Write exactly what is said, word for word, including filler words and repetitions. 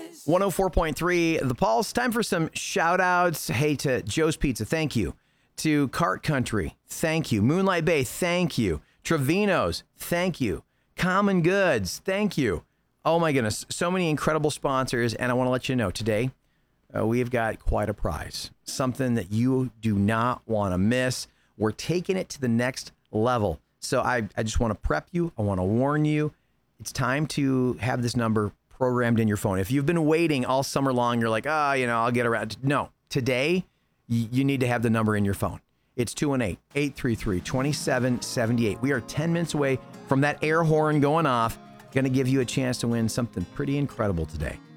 one oh four point three The Pulse. Time for some shout outs. Hey, to Joe's Pizza, thank you. To Cart Country, thank you. Moonlight Bay, thank you. Trevino's, thank you. Common Goods, thank you. Oh my goodness, so many incredible sponsors, and I want to let you know today uh, we have got quite a prize, something that you do not want to miss. We're taking it to the next level. So I, I just want to prep you. I want to warn you. It's time to have this number programmed in your phone. If you've been waiting all summer long, you're like, ah, oh, you know, I'll get around. No, today y- you need to have the number in your phone. It's two one eight, eight three three, two seven seven eight. We are ten minutes away from that air horn going off. Going to give you a chance to win something pretty incredible today.